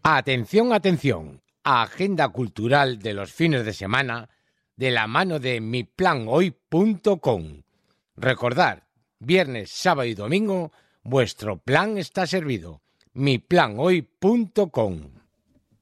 Atención, atención, agenda cultural de los fines de semana de la mano de miplanoy.com. Recordad, viernes, sábado y domingo, vuestro plan está servido. miplanoy.com.